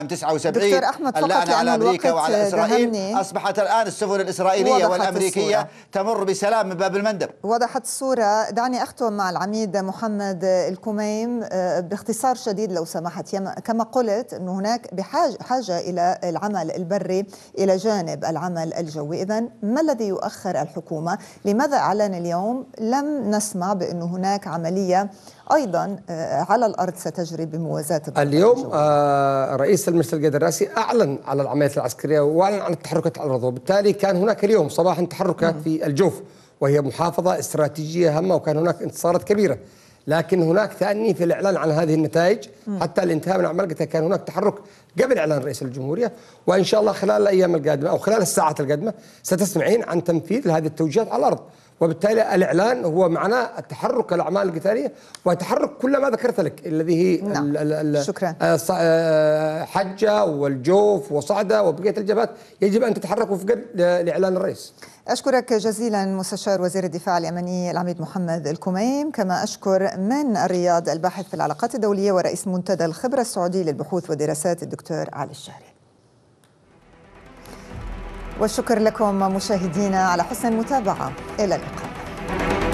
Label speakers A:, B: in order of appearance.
A: 79
B: دكتور أحمد، فقط
A: اللعنة على
B: لأنه
A: أمريكا
B: الوقت
A: وعلى إسرائيل،
B: دهمني.
A: أصبحت الآن السفن الإسرائيلية والأمريكية
B: الصورة.
A: تمر بسلام من باب المندب.
B: وضحت الصورة. دعني أختم مع العميد محمد الكميم باختصار شديد لو سمحت. كما قلت أنه هناك حاجة إلى العمل البري إلى جانب العمل الجوي. إذن ما الذي يؤخر الحكومة؟ لماذا أعلن اليوم لم نسمع بأنه هناك عملية أيضا على الأرض ستجري بموازاة
C: اليوم رئيس المجلس القيادي الرئاسي أعلن على العمليات العسكرية وأعلن عن التحركات على الأرض، وبالتالي كان هناك اليوم صباحا تحركات في الجوف، وهي محافظة استراتيجية هامة، وكان هناك انتصارات كبيرة، لكن هناك تأني في الإعلان عن هذه النتائج حتى الانتهاء من أعمال. كان هناك تحرك قبل إعلان رئيس الجمهورية، وإن شاء الله خلال الأيام القادمة أو خلال الساعات القادمة ستسمعين عن تنفيذ هذه التوجيهات على الأرض. وبالتالي الإعلان هو معناه التحرك الأعمال القتالية وتحرك كل ما ذكرت لك، الذي هي
B: شكرا.
C: حجة والجوف وصعدة وبقية الجبهات يجب أن تتحرك وفقا لإعلان الرئيس.
B: أشكرك جزيلا مستشار وزير الدفاع اليمني العميد محمد الكميم، كما أشكر من الرياض الباحث في العلاقات الدولية ورئيس منتدى الخبرة السعودي للبحوث والدراسات الدكتور علي الشهري. والشكر لكم مشاهدينا على حسن المتابعة. إلى اللقاء.